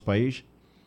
país?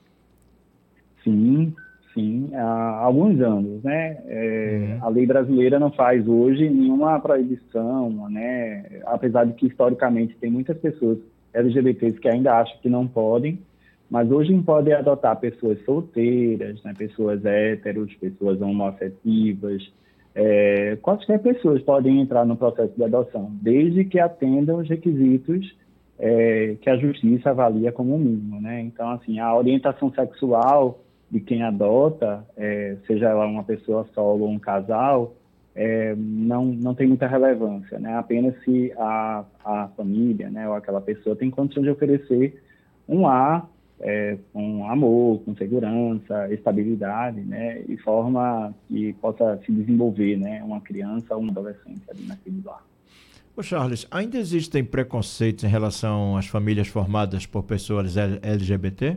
Sim, sim, há alguns anos, né? Uhum. A lei brasileira não faz hoje nenhuma proibição, né? Apesar de que historicamente tem muitas pessoas LGBTs que ainda acham que não podem, mas hoje podem adotar pessoas solteiras, né? Pessoas héteros, pessoas homoafetivas, quaisquer pessoas podem entrar no processo de adoção, desde que atendam os requisitos que a justiça avalia como mínimo, né? Então, assim, a orientação sexual de quem adota, seja ela uma pessoa solo ou um casal, não tem muita relevância, né? Apenas se a família, né, ou aquela pessoa tem condição de oferecer um lar com amor, com segurança, estabilidade, né, e forma que possa se desenvolver, né, uma criança ou um adolescente ali naquele lar. Ô Charles, ainda existem preconceitos em relação às famílias formadas por pessoas LGBT?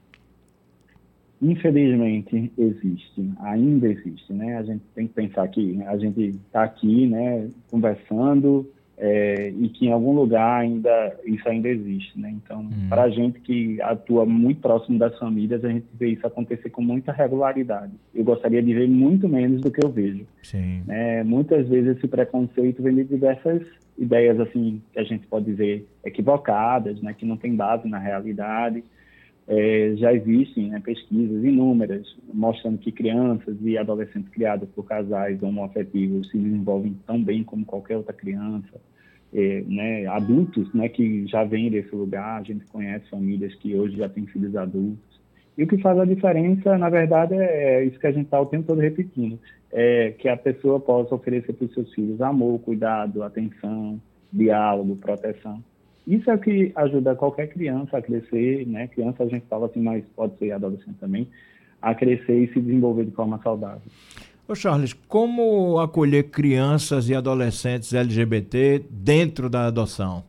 Infelizmente existe, ainda existe, né? A gente tem que pensar que a gente está aqui, né, conversando, e que em algum lugar isso ainda existe, né? Então, para Uhum. a gente que atua muito próximo das famílias, a gente vê isso acontecer com muita regularidade. Eu gostaria de ver muito menos do que eu vejo, Sim. né? Muitas vezes esse preconceito vem de diversas ideias assim que a gente pode dizer equivocadas, né, que não tem base na realidade. Já existem, né, pesquisas inúmeras mostrando que crianças e adolescentes criados por casais homoafetivos se desenvolvem tão bem como qualquer outra criança. Né, adultos, né, que já vêm desse lugar, a gente conhece famílias que hoje já têm filhos adultos. E o que faz a diferença, na verdade, é isso que a gente está o tempo todo repetindo, que a pessoa possa oferecer para os seus filhos amor, cuidado, atenção, diálogo, proteção. Isso é o que ajuda qualquer criança a crescer, né? Criança a gente fala assim, mas pode ser adolescente também, a crescer e se desenvolver de forma saudável. Ô Charles, como acolher crianças e adolescentes LGBT dentro da adoção?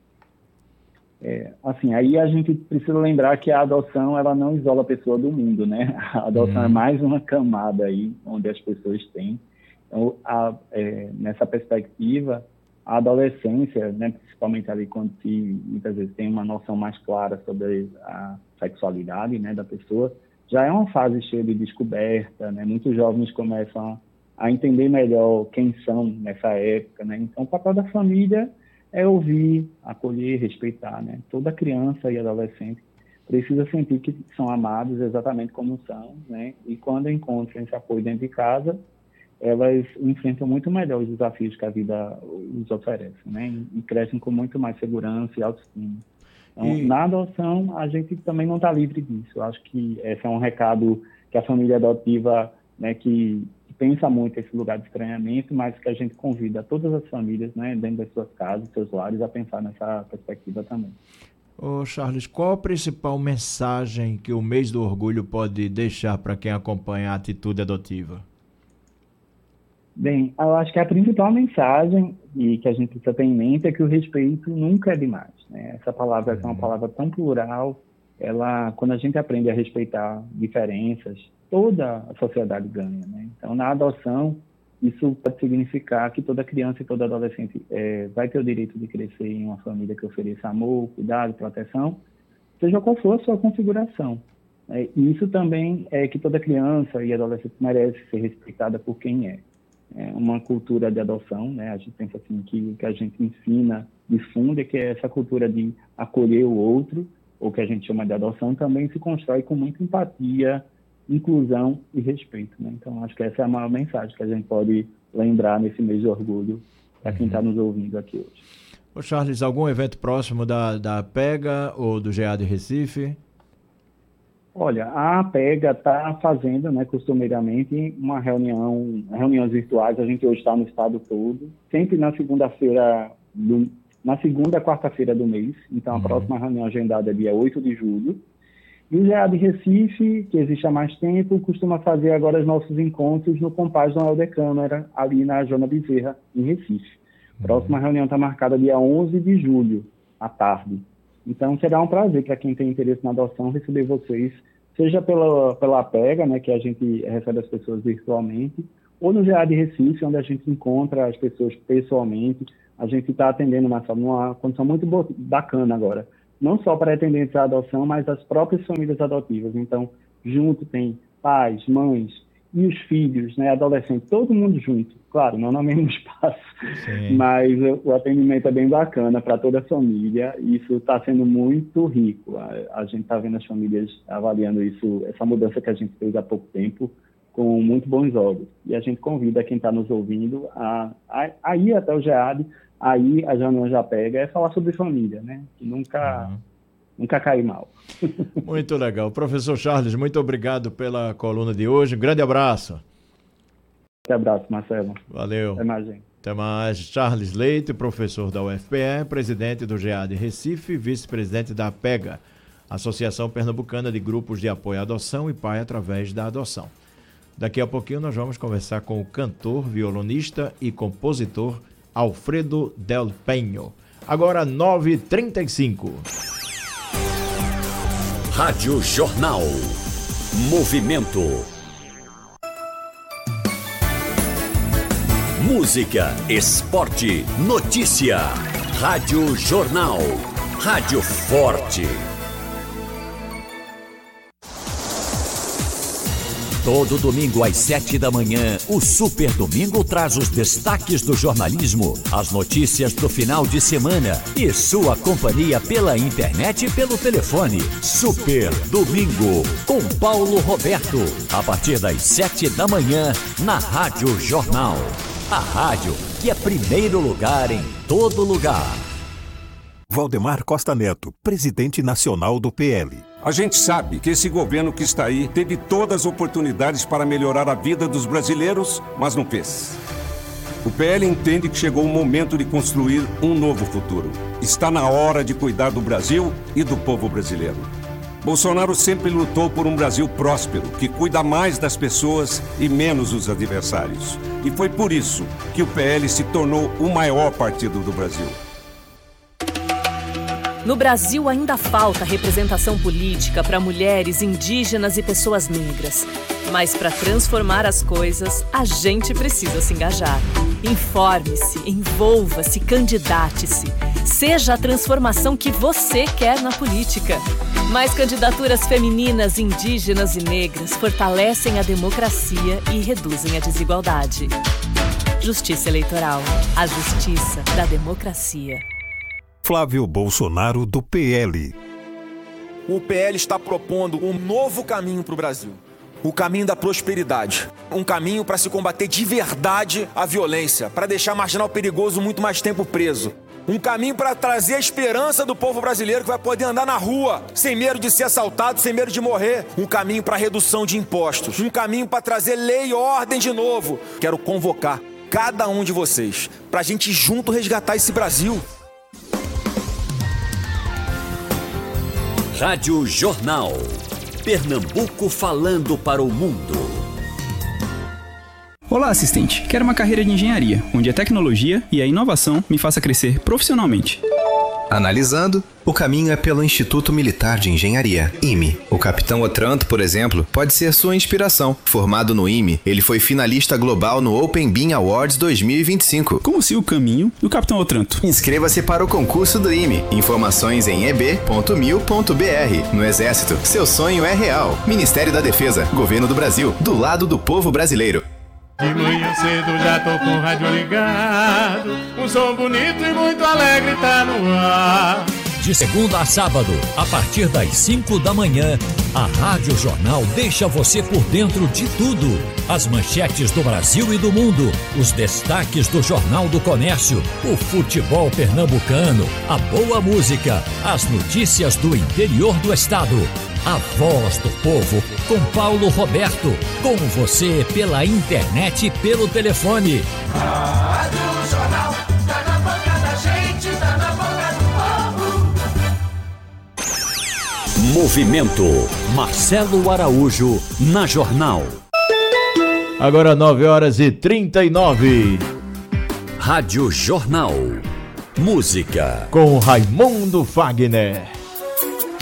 Assim, aí a gente precisa lembrar que a adoção ela não isola a pessoa do mundo, né? A adoção é Uhum. mais uma camada aí onde as pessoas têm. Então, nessa perspectiva, a adolescência, né, principalmente ali quando se muitas vezes tem uma noção mais clara sobre a sexualidade, né, da pessoa, já é uma fase cheia de descoberta, né? Muitos jovens começam a entender melhor quem são nessa época, né? Então, o papel da família é ouvir, acolher, respeitar, né? Toda criança e adolescente precisa sentir que são amados exatamente como são, né? E quando encontram esse apoio dentro de casa, elas enfrentam muito melhor os desafios que a vida os oferece, né? E crescem com muito mais segurança e autoestima. Então, E, na adoção, a gente também não está livre disso. Eu acho que esse é um recado que a família adotiva, né, que pensa muito esse lugar de estranhamento, mas que a gente convida todas as famílias, né, dentro das suas casas, seus lares, a pensar nessa perspectiva também. ô Charles, qual a principal mensagem que o mês do orgulho pode deixar para quem acompanha a atitude adotiva? Bem, eu acho que a principal mensagem e que a gente precisa ter em mente é que o respeito nunca é demais, né? Essa palavra que é uma Uhum. palavra tão plural, ela, quando a gente aprende a respeitar diferenças, toda a sociedade ganha, né? Então, na adoção, isso pode significar que toda criança e todo adolescente vai ter o direito de crescer em uma família que ofereça amor, cuidado, proteção, seja qual for a sua configuração. E isso também é que toda criança e adolescente merece ser respeitada por quem é. Uma cultura de adoção, né? A gente pensa assim que o que a gente ensina, difunde, que é essa cultura de acolher o outro, ou que a gente chama de adoção, também se constrói com muita empatia, inclusão e respeito, né? Então, acho que essa é a maior mensagem que a gente pode lembrar nesse mês de orgulho para quem está Uhum. nos ouvindo aqui hoje. Ô Charles, algum evento próximo da PEGA ou do GA de Recife? Olha, a PEGA está fazendo, né, costumeiramente, reuniões virtuais. A gente hoje está no estado todo, sempre na segunda quarta-feira do mês. Então, a Uhum. próxima reunião agendada é dia 8 de julho. E o GA de Recife, que existe há mais tempo, costuma fazer agora os nossos encontros no Compaz Noel de Câmara, ali na Joana Bezerra, em Recife. Próxima Uhum. reunião está marcada dia 11 de julho, à tarde. Então, será um prazer para quem tem interesse na adoção receber vocês, seja pela PEGA, né, que a gente recebe as pessoas virtualmente, ou no GA de Recife, onde a gente encontra as pessoas pessoalmente. A gente está atendendo numa condição muito bacana agora. não só pretendentes à adoção, mas as próprias famílias adotivas. Então, junto tem pais, mães e os filhos, né, adolescentes, todo mundo junto. Claro, não no mesmo espaço, sim, mas o atendimento é bem bacana para toda a família e isso está sendo muito rico. A gente está vendo as famílias avaliando isso, essa mudança que a gente fez há pouco tempo, com muito bons olhos. E a gente convida quem está nos ouvindo a ir até o GEAD, aí a Janão já pega, é falar sobre família, né? Que nunca cai mal. Muito legal. Professor Charles, muito obrigado pela coluna de hoje. Um grande abraço. Abraço, Marcelo. Valeu. Até mais, gente. Até mais. Charles Leite, professor da UFPE, presidente do GEAD Recife, vice-presidente da APEGA, Associação Pernambucana de Grupos de Apoio à Adoção e Pai através da Adoção. Daqui a pouquinho nós vamos conversar com o cantor, violonista e compositor Alfredo Del Penho. Agora 9h35. Rádio Jornal. Movimento. Música, esporte, notícia. Rádio Jornal. Rádio Forte. Todo domingo às 7 da manhã, o Super Domingo traz os destaques do jornalismo, as notícias do final de semana e sua companhia pela internet e pelo telefone. Super Domingo, com Paulo Roberto, a partir das 7 da manhã, na Rádio Jornal. A rádio que é primeiro lugar em todo lugar. Valdemar Costa Neto, presidente nacional do PL. A gente sabe que esse governo que está aí teve todas as oportunidades para melhorar a vida dos brasileiros, mas não fez. O PL entende que chegou o momento de construir um novo futuro. Está na hora de cuidar do Brasil e do povo brasileiro. Bolsonaro sempre lutou por um Brasil próspero, que cuida mais das pessoas e menos dos adversários. E foi por isso que o PL se tornou o maior partido do Brasil. No Brasil ainda falta representação política para mulheres, indígenas e pessoas negras. Mas para transformar as coisas, a gente precisa se engajar. Informe-se, envolva-se, candidate-se. Seja a transformação que você quer na política. Mais candidaturas femininas, indígenas e negras fortalecem a democracia e reduzem a desigualdade. Justiça Eleitoral. A justiça da democracia. Flávio Bolsonaro, do PL. O PL está propondo um novo caminho para o Brasil. O caminho da prosperidade. Um caminho para se combater de verdade a violência, para deixar marginal perigoso muito mais tempo preso. Um caminho para trazer a esperança do povo brasileiro que vai poder andar na rua, sem medo de ser assaltado, sem medo de morrer. Um caminho para redução de impostos. Um caminho para trazer lei e ordem de novo. Quero convocar cada um de vocês para a gente junto resgatar esse Brasil. Rádio Jornal. Pernambuco falando para o mundo. Olá, assistente. Quero uma carreira de engenharia, onde a tecnologia e a inovação me faça crescer profissionalmente. Analisando, o caminho é pelo Instituto Militar de Engenharia, IME. O Capitão Otranto, por exemplo, pode ser sua inspiração. Formado no IME, ele foi finalista global no Open Bean Awards 2025. Como se o caminho do Capitão Otranto. Inscreva-se para o concurso do IME. Informações em eb.mil.br. No Exército, seu sonho é real. Ministério da Defesa, Governo do Brasil, do lado do povo brasileiro. De manhã cedo já tô com o rádio ligado, um som bonito e muito alegre tá no ar. De segunda a sábado, a partir das 5 da manhã, a Rádio Jornal deixa você por dentro de tudo. As manchetes do Brasil e do mundo, os destaques do Jornal do Comércio, o futebol pernambucano, a boa música, as notícias do interior do estado. A voz do povo, com Paulo Roberto, com você pela internet e pelo telefone. Rádio Jornal, tá na boca da gente, tá na boca do povo. Movimento. Marcelo Araújo, na Jornal. Agora 9h39. Rádio Jornal. Música. Com Raimundo Fagner.